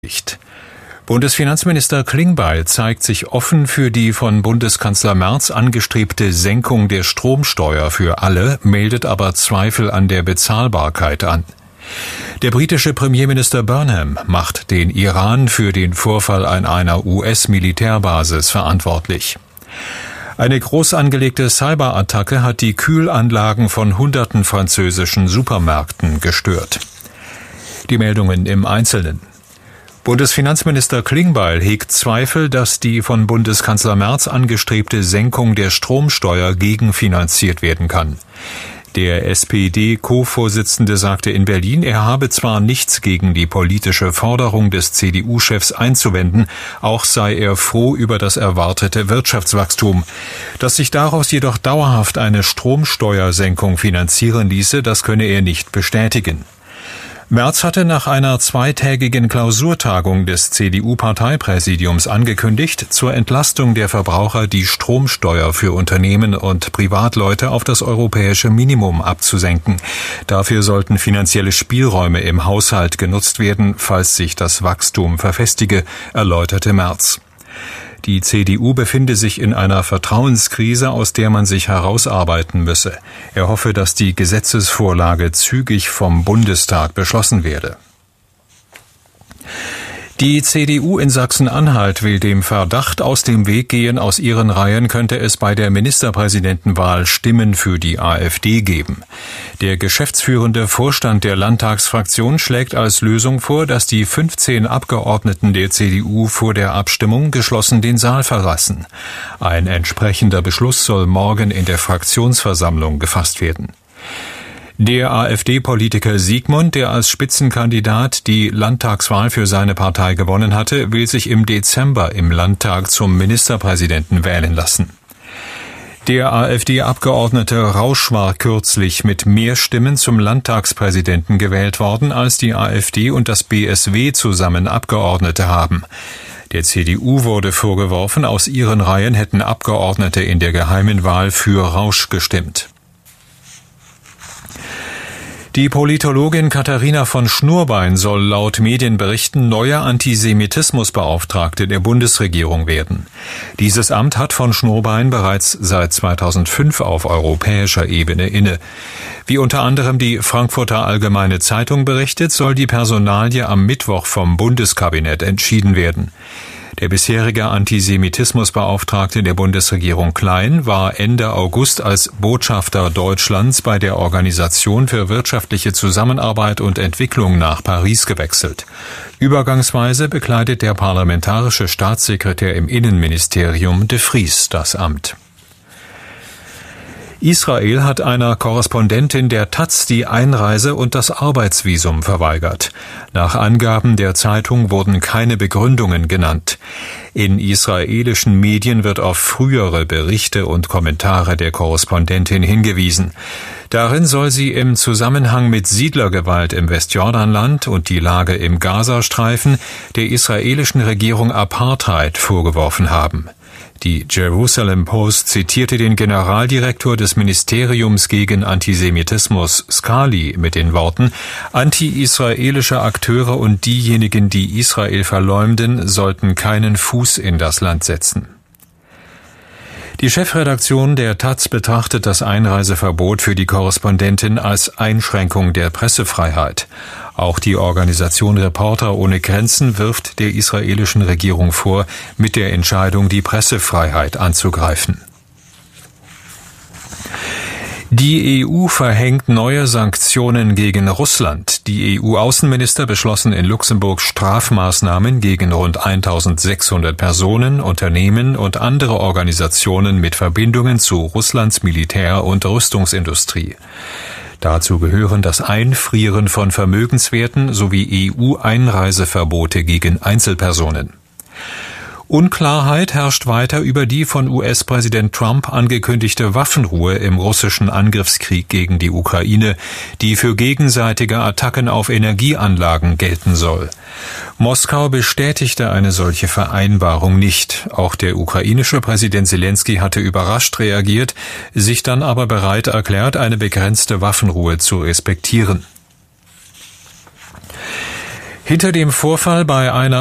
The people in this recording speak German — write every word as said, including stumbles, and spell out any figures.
Bundesfinanzminister Klingbeil zeigt sich offen für die von Bundeskanzler Merz angestrebte Senkung der Stromsteuer für alle, meldet aber Zweifel an der Bezahlbarkeit an. Der britische Premierminister Burnham macht den Iran für den Vorfall an einer U S-Militärbasis verantwortlich. Eine groß angelegte Cyberattacke hat die Kühlanlagen von hunderten französischen Supermärkten gestört. Die Meldungen im Einzelnen. Bundesfinanzminister Klingbeil hegt Zweifel, dass die von Bundeskanzler Merz angestrebte Senkung der Stromsteuer gegenfinanziert werden kann. Der S P D-Co-Vorsitzende sagte in Berlin, er habe zwar nichts gegen die politische Forderung des C D U-Chefs einzuwenden, auch sei er froh über das erwartete Wirtschaftswachstum. Dass sich daraus jedoch dauerhaft eine Stromsteuersenkung finanzieren ließe, das könne er nicht bestätigen. Merz hatte nach einer zweitägigen Klausurtagung des C D U-Parteipräsidiums angekündigt, zur Entlastung der Verbraucher die Stromsteuer für Unternehmen und Privatleute auf das europäische Minimum abzusenken. Dafür sollten finanzielle Spielräume im Haushalt genutzt werden, falls sich das Wachstum verfestige, erläuterte Merz. Die C D U befinde sich in einer Vertrauenskrise, aus der man sich herausarbeiten müsse. Er hoffe, dass die Gesetzesvorlage zügig vom Bundestag beschlossen werde. Die C D U in Sachsen-Anhalt will dem Verdacht aus dem Weg gehen, aus ihren Reihen könnte es bei der Ministerpräsidentenwahl Stimmen für die AfD geben. Der geschäftsführende Vorstand der Landtagsfraktion schlägt als Lösung vor, dass die fünfzehn Abgeordneten der C D U vor der Abstimmung geschlossen den Saal verlassen. Ein entsprechender Beschluss soll morgen in der Fraktionsversammlung gefasst werden. Der AfD-Politiker Siegmund, der als Spitzenkandidat die Landtagswahl für seine Partei gewonnen hatte, will sich im Dezember im Landtag zum Ministerpräsidenten wählen lassen. Der AfD-Abgeordnete Rausch war kürzlich mit mehr Stimmen zum Landtagspräsidenten gewählt worden, als die AfD und das B S W zusammen Abgeordnete haben. Der C D U wurde vorgeworfen, aus ihren Reihen hätten Abgeordnete in der geheimen Wahl für Rausch gestimmt. Die Politologin Katharina von Schnurbein soll laut Medienberichten neuer Antisemitismusbeauftragte der Bundesregierung werden. Dieses Amt hat von Schnurbein bereits seit zweitausendfünf auf europäischer Ebene inne. Wie unter anderem die Frankfurter Allgemeine Zeitung berichtet, soll die Personalie am Mittwoch vom Bundeskabinett entschieden werden. Der bisherige Antisemitismusbeauftragte der Bundesregierung Klein war Ende August als Botschafter Deutschlands bei der Organisation für wirtschaftliche Zusammenarbeit und Entwicklung nach Paris gewechselt. Übergangsweise bekleidet der parlamentarische Staatssekretär im Innenministerium de Vries das Amt. Israel hat einer Korrespondentin der Taz die Einreise und das Arbeitsvisum verweigert. Nach Angaben der Zeitung wurden keine Begründungen genannt. In israelischen Medien wird auf frühere Berichte und Kommentare der Korrespondentin hingewiesen. Darin soll sie im Zusammenhang mit Siedlergewalt im Westjordanland und die Lage im Gazastreifen der israelischen Regierung Apartheid vorgeworfen haben. Die Jerusalem Post zitierte den Generaldirektor des Ministeriums gegen Antisemitismus, Scali, mit den Worten: Anti-israelische Akteure und diejenigen, die Israel verleumden, sollten keinen Fuß in das Land setzen. Die Chefredaktion der Taz betrachtet das Einreiseverbot für die Korrespondentin als Einschränkung der Pressefreiheit. Auch die Organisation Reporter ohne Grenzen wirft der israelischen Regierung vor, mit der Entscheidung die Pressefreiheit anzugreifen. Die E U verhängt neue Sanktionen gegen Russland. Die E U-Außenminister beschlossen in Luxemburg Strafmaßnahmen gegen rund eintausendsechshundert Personen, Unternehmen und andere Organisationen mit Verbindungen zu Russlands Militär- und Rüstungsindustrie. Dazu gehören das Einfrieren von Vermögenswerten sowie E U-Einreiseverbote gegen Einzelpersonen. Unklarheit herrscht weiter über die von U S-Präsident Trump angekündigte Waffenruhe im russischen Angriffskrieg gegen die Ukraine, die für gegenseitige Attacken auf Energieanlagen gelten soll. Moskau bestätigte eine solche Vereinbarung nicht. Auch der ukrainische Präsident Selenskyj hatte überrascht reagiert, sich dann aber bereit erklärt, eine begrenzte Waffenruhe zu respektieren. Hinter dem Vorfall bei einer